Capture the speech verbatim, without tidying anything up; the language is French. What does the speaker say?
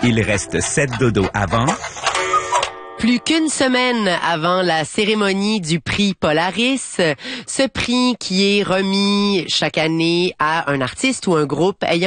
Il reste sept dodos avant. Plus qu'une semaine avant la cérémonie du prix Polaris, ce prix qui est remis chaque année à un artiste ou un groupe ayant